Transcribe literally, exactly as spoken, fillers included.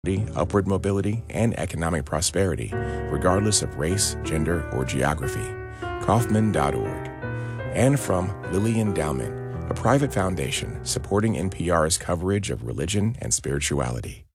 upward mobility, and economic prosperity, regardless of race, gender, or geography. Kaufman dot org. And from Lilly Endowment, a private foundation supporting N P R's coverage of religion and spirituality.